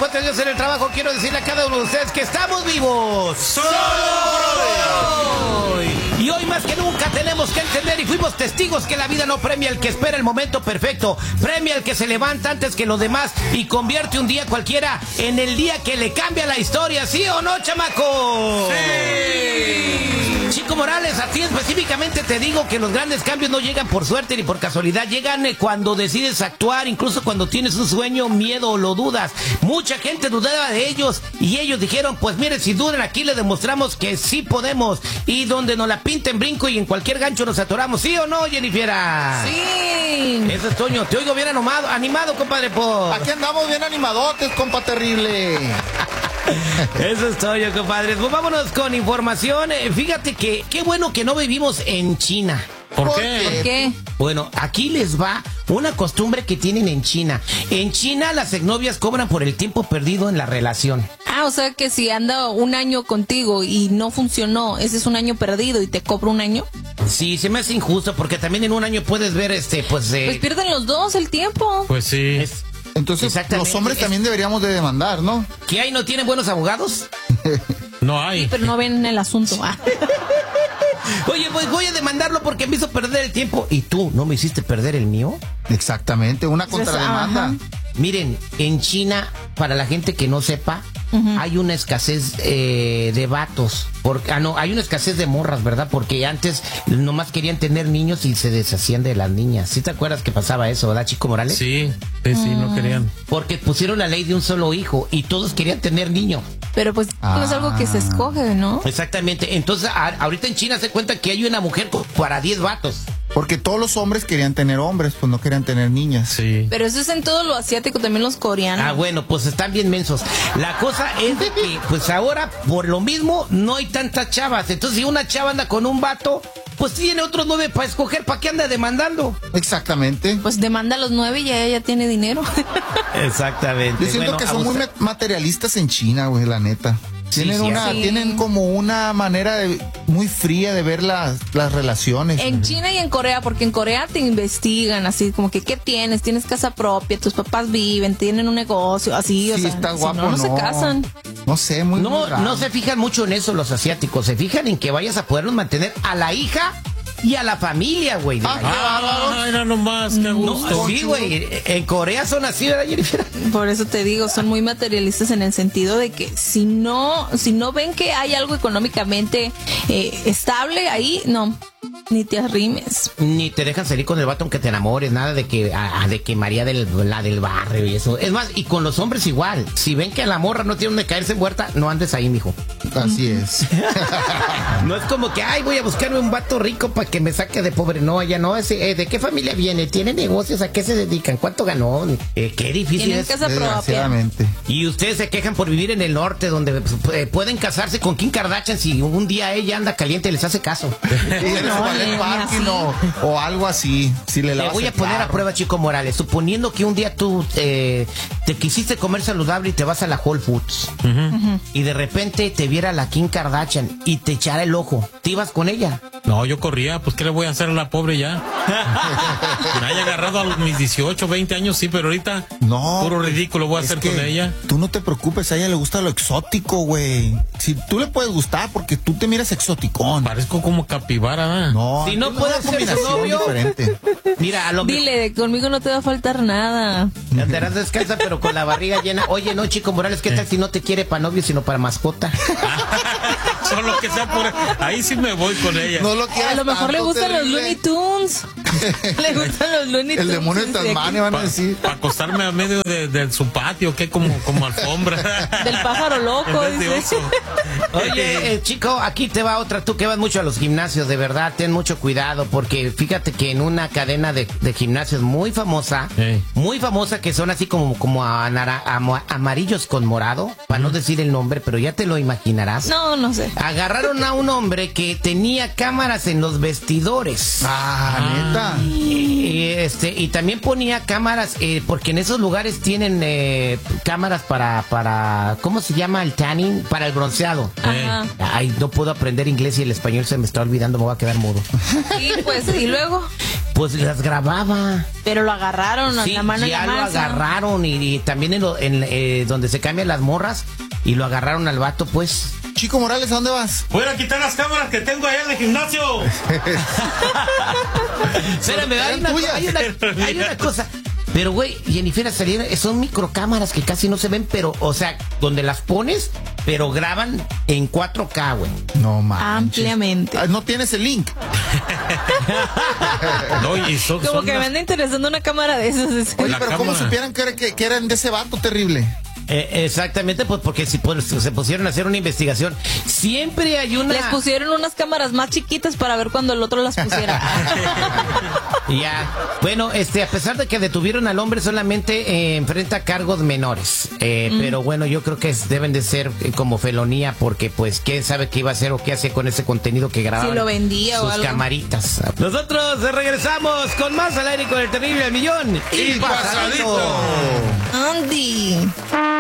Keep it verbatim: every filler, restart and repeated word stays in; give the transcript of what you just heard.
después de Dios en el trabajo, quiero decirle a cada uno de ustedes que estamos vivos. ¡Solo por hoy! Y hoy más que nunca tenemos que entender y fuimos testigos que la vida no premia al que espera el momento perfecto, premia al que se levanta antes que los demás y convierte un día cualquiera en el día que le cambia la historia, ¿sí o no, chamaco? ¡Sí! Chico Morales, a ti específicamente te digo que los grandes cambios no llegan por suerte ni por casualidad, llegan cuando decides actuar, incluso cuando tienes un sueño, miedo o lo dudas. Mucha gente dudaba de ellos y ellos dijeron, pues mire, si dudan aquí les demostramos que sí podemos, y donde nos la pinten brinco y en cualquier gancho nos atoramos, ¿sí o no, Jennifer? Sí. Eso es, Toño, te oigo bien animado, animado, compadre, por... Aquí andamos bien animadotes, compa terrible. Eso es todo, compadres. Pues vámonos con información. Fíjate que qué bueno que no vivimos en China. ¿Por, ¿Por qué? ¿Por qué? Bueno, aquí les va una costumbre que tienen en China. En China las exnovias cobran por el tiempo perdido en la relación. Ah, o sea que si anda un año contigo y no funcionó, ese es un año perdido y te cobro un año. Sí, se me hace injusto porque también en un año puedes ver este, pues... Eh... Pues pierden los dos el tiempo. Pues sí. Es... Entonces los hombres es... también deberíamos de demandar, ¿no? ¿Qué hay? ¿No tienen buenos abogados? No hay. Sí, pero no ven el asunto. Oye, pues voy a demandarlo porque me hizo perder el tiempo. ¿Y tú no me hiciste perder el mío? Exactamente, una contrademanda. Ajá. Miren, en China, para la gente que no sepa, uh-huh. hay una escasez eh, de vatos. Porque, ah, no, hay una escasez de morras, ¿verdad? Porque antes nomás querían tener niños y se deshacían de las niñas. ¿Sí te acuerdas que pasaba eso, verdad, Chico Morales? Sí, sí, sí, no querían. Porque pusieron la ley de un solo hijo y todos querían tener niños. Pero pues ah. no es algo que se escoge, ¿no? Exactamente. Entonces, a, ahorita en China se cuenta que hay una mujer para diez vatos. Porque todos los hombres querían tener hombres, pues no querían tener niñas. Sí. Pero eso es en todo lo asiático, también los coreanos. Ah, bueno, pues están bien mensos. La cosa es de que, pues ahora, por lo mismo, no hay tantas chavas. Entonces, si una chava anda con un vato, pues tiene otros nueve para escoger. ¿Para qué anda demandando? Exactamente. Pues demanda a los nueve y ella ya tiene dinero. Exactamente. Yo siento bueno, que son muy materialistas en China, güey, la neta. Tienen sí, una, sí. tienen como una manera de, muy fría de ver las, las relaciones. En China y en Corea, porque en Corea te investigan así como que ¿qué tienes? Tienes casa propia, tus papás viven, tienen un negocio, así, sí, o sea, está si guapo, no, no, no se casan. No sé, muy, no, muy raro. No se fijan mucho en eso los asiáticos, se fijan en que vayas a podernos mantener a la hija y a la familia, güey. Ah, ah, era nomás, qué gusto. No, sí, güey. En Corea son así, ¿verdad, Jennifer? Por eso te digo, son muy materialistas en el sentido de que si no, si no ven que hay algo económicamente eh, estable ahí, no, ni te arrimes. Ni te dejan salir con el vato aunque te enamores, nada de que, a, de que María del, la del barrio y eso. Es más, y con los hombres igual. Si ven que a la morra no tiene donde caerse muerta, no andes ahí, mijo. Así es. No es como que, ay, voy a buscarme un vato rico para que me saque de pobre. No, ya no. Ese, eh, ¿de qué familia viene? ¿Tiene negocios? ¿A qué se dedican? ¿Cuánto ganó? Eh, qué difícil Tienen es. casa propia. Desgraciadamente. Y ustedes se quejan por vivir en el norte, donde eh, pueden casarse con Kim Kardashian si un día ella anda caliente y les hace caso. No, el parking o, o algo así. Si le Te voy a poner a prueba, Chico Morales. Suponiendo que un día tú eh, te quisiste comer saludable y te vas a la Whole Foods. Uh-huh. Uh-huh. Y de repente te viera la Kim Kardashian y te echara el ojo. ¿Te ibas con ella? No, yo corría. Pues, ¿qué le voy a hacer a la pobre ya? Me haya agarrado a mis dieciocho, veinte años, sí, pero ahorita no, puro ridículo voy a hacer con ella. Tú no te preocupes, a ella le gusta lo exótico, güey. Si tú le puedes gustar porque tú te miras exoticón. Parezco como capibara, ¿eh? No, si no puedes ser su novio, diferente. Mira, a lo dile, mejor... conmigo no te va a faltar nada. Ya te harás descansa, pero con la barriga llena. Oye, no, Chico Morales, ¿qué tal si no te quiere para novio, sino para mascota? Solo que sea por... Ahí sí me voy con ella. No lo a lo mejor tanto, le gustan terrible. los Looney Tunes. Le gustan los Looney Tunes. El demonio de Tasmania, van a decir. Para acostarme a medio de, de su patio, que como, como alfombra. Del pájaro loco, dice. Oye, eh, chico, aquí te va otra. Tú que vas mucho a los gimnasios, de verdad, ten mucho cuidado, porque fíjate que en una cadena de, de gimnasios muy famosa, hey. muy famosa, que son así como, como a, a, a, amarillos con morado, para uh-huh. no decir el nombre, pero ya te lo imaginarás. No, no sé. Agarraron a un hombre que tenía cámaras en los vestidores. Ah, neta. Y, y, este, y también ponía cámaras, eh, porque en esos lugares tienen eh, cámaras para, para, ¿cómo se llama? El tanning, para el bronceado. Ajá. Ay, no puedo aprender inglés y el español se me está olvidando, me voy a quedar mudo. Y pues, y luego... pues las grababa. Pero lo agarraron a Sí, la mano en ya la lo masa. agarraron y, y también en, lo, en eh, donde se cambian las morras y lo agarraron al vato, pues. Chico Morales, ¿a dónde vas? Voy a quitar las cámaras que tengo allá en el gimnasio. Espérame, hay eran una, tuyas. hay, una, hay una cosa. Pero, güey, Jennifer, salieron, son microcámaras que casi no se ven, pero, o sea, donde las pones, pero graban en cuatro K, güey. No manches. Ampliamente. Ah, no tienes el link. No, y son, Como son que las- me anda interesando una cámara de esas. es- Oye, La pero ¿cómo cámara. supieran que, era, que, que eran de ese vato terrible? Eh, exactamente, pues porque si pues, se pusieron a hacer una investigación, siempre hay una... Les pusieron unas cámaras más chiquitas para ver cuando el otro las pusiera. Ya. Bueno, este, a pesar de que detuvieron al hombre, solamente eh, enfrenta cargos menores. Eh, Mm. Pero bueno, yo creo que es- deben de ser eh, como felonía, porque pues quién sabe qué iba a hacer o qué hacía con ese contenido que grababa. Si lo vendía o sus algo. camaritas. Nosotros regresamos con más al aire con el terrible al millón Y pasadito. Andy.